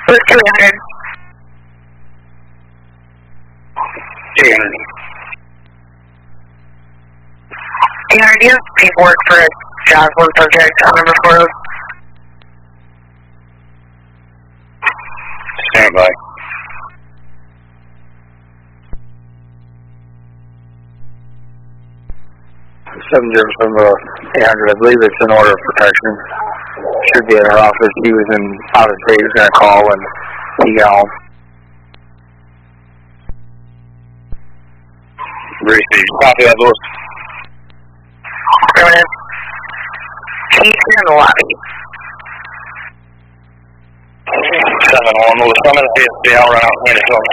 Where's 300? 300. 800, do you have paperwork for a Joslyn subject on number 4? Stand by. 707-800, I believe it's an order of protection. Should be at our office. He was out of state. He was going to call when he got home. Receive. Copy that, Lewis. Affirmative. He's here in the lobby. 7-1, Lewis. I'm going to see I'll run out and hand it to him.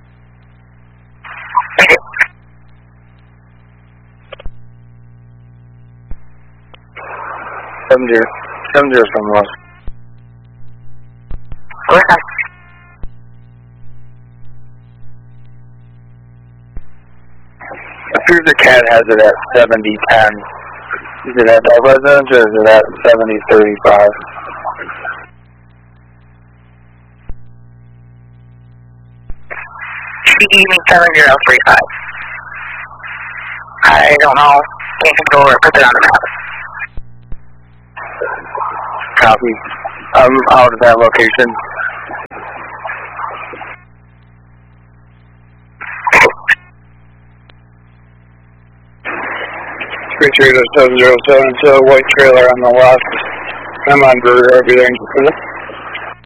Thank you. 707 West. Okay. Appears the cat has it at 7010. Is it at that residence or is it at 7035? She gave me 7035. I don't know. Can't control it. Put it on the map. Copy. I'm out of that location. It's a white trailer on the left. I'm on Brewer, everything.